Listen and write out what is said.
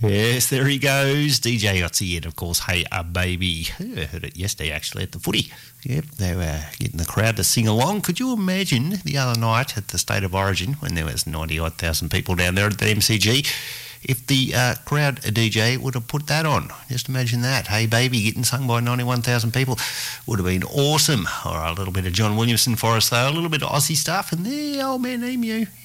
Yes, there he goes. DJ Otzi and, of course, Hey Baby. I heard it yesterday, actually, at the footy. Yep, they were getting the crowd to sing along. Could you imagine the other night at the State of Origin when there was 90-odd thousand people down there at the MCG, if the crowd DJ would have put that on? Just imagine that. Hey Baby getting sung by 91,000 people. Would have been awesome. Or a little bit of John Williamson for us, though. A little bit of Aussie stuff. And there, old man Emu.